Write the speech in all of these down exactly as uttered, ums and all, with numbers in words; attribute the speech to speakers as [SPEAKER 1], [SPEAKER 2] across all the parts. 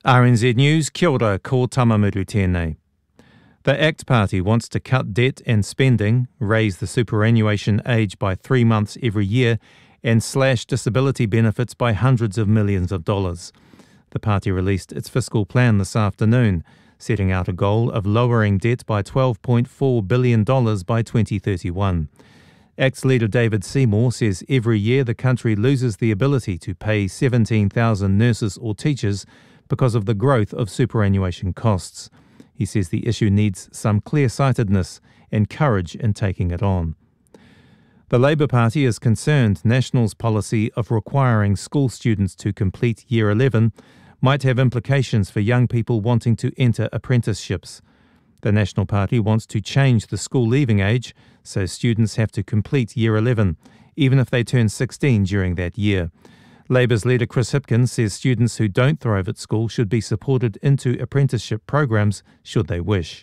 [SPEAKER 1] R N Z News, kia ora, ko Tamamuru tēnei. The ACT Party wants to cut debt and spending, raise the superannuation age by three months every year, and slash disability benefits by hundreds of millions of dollars. The party released its fiscal plan this afternoon, setting out a goal of lowering debt by twelve point four billion dollars by twenty thirty-one. ACT's leader David Seymour says every year the country loses the ability to pay seventeen thousand nurses or teachers because of the growth of superannuation costs. He says the issue needs some clear-sightedness and courage in taking it on. The Labour Party is concerned National's policy of requiring school students to complete Year eleven might have implications for young people wanting to enter apprenticeships. The National Party wants to change the school leaving age so students have to complete Year eleven, even if they turn sixteen during that year. Labour's leader Chris Hipkins says students who don't thrive at school should be supported into apprenticeship programs should they wish.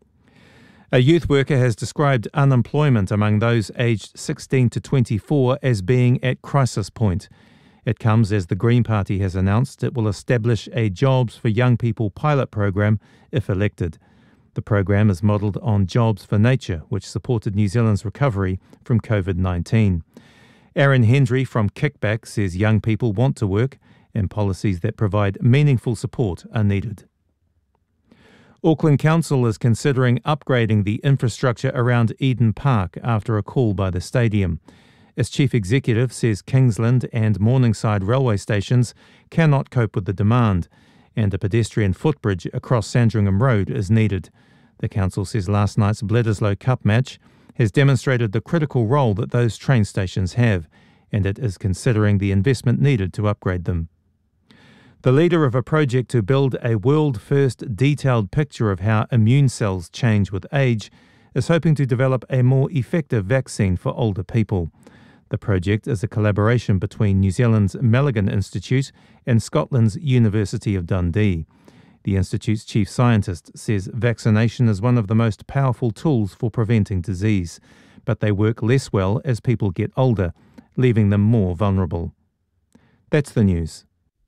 [SPEAKER 1] A youth worker has described unemployment among those aged sixteen to twenty-four as being at crisis point. It comes as the Green Party has announced it will establish a Jobs for Young People pilot program if elected. The program is modelled on Jobs for Nature, which supported New Zealand's recovery from COVID nineteen. Aaron Hendry from Kickback says young people want to work and policies that provide meaningful support are needed. Auckland Council is considering upgrading the infrastructure around Eden Park after a call by the stadium. Its chief executive says Kingsland and Morningside railway stations cannot cope with the demand, and a pedestrian footbridge across Sandringham Road is needed. The council says last night's Bledisloe Cup match has demonstrated the critical role that those train stations have, and it is considering the investment needed to upgrade them. The leader of a project to build a world-first detailed picture of how immune cells change with age is hoping to develop a more effective vaccine for older people. The project is a collaboration between New Zealand's Milligan Institute and Scotland's University of Dundee. The Institute's chief scientist says vaccination is one of the most powerful tools for preventing disease, but they work less well as people get older, leaving them more vulnerable. That's the news.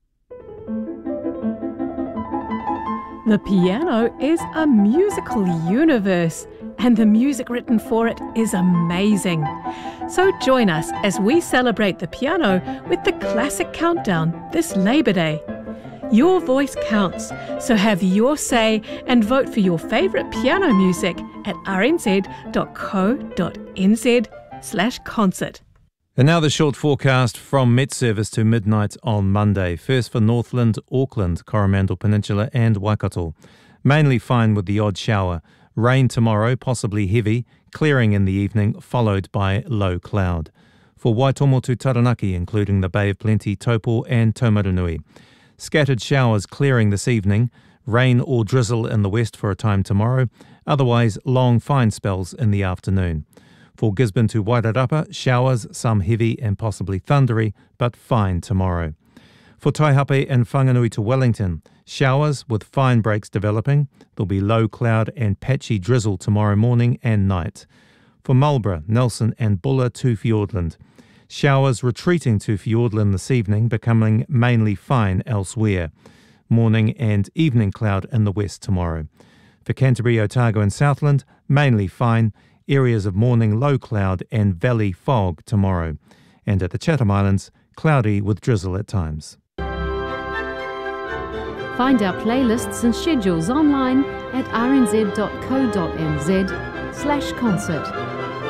[SPEAKER 2] The piano is a musical universe, and the music written for it is amazing. So join us as we celebrate the piano with the Classic Countdown this Labour Day. Your voice counts, so have your say and vote for your favourite piano music at rnz.co.nz slash concert.
[SPEAKER 1] And now the short forecast from Met Service to midnight on Monday. First for Northland, Auckland, Coromandel Peninsula and Waikato. Mainly fine with the odd shower. Rain tomorrow, possibly heavy, clearing in the evening, followed by low cloud. For Waitomo to Taranaki, including the Bay of Plenty, Taupo and Taumarunui. Scattered showers clearing this evening, rain or drizzle in the west for a time tomorrow, otherwise long fine spells in the afternoon. For Gisborne to Wairarapa, showers, some heavy and possibly thundery, but fine tomorrow. For Taihape and Whanganui to Wellington, showers with fine breaks developing. There'll be low cloud and patchy drizzle tomorrow morning and night. For Marlborough, Nelson and Buller to Fiordland. Showers retreating to Fiordland this evening, becoming mainly fine elsewhere. Morning and evening cloud in the west tomorrow. For Canterbury, Otago and Southland, mainly fine. Areas of morning low cloud and valley fog tomorrow. And at the Chatham Islands, cloudy with drizzle at times.
[SPEAKER 3] Find our playlists and schedules online at rnz.co.nz slash concert.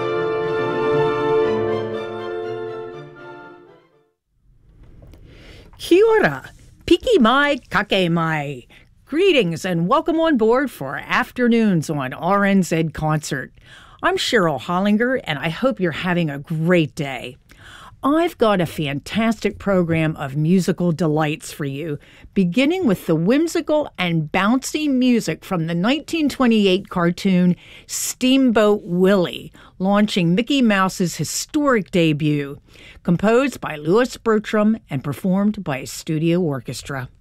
[SPEAKER 4] Kia ora, piki mai, kake mai. Greetings and welcome on board for Afternoons on R N Z Concert. I'm Cheryl Hollinger, and I hope you're having a great day. I've got a fantastic program of musical delights for you, beginning with the whimsical and bouncy music from the nineteen twenty-eight cartoon Steamboat Willie, launching Mickey Mouse's historic debut, composed by Louis Bertram and performed by a studio orchestra.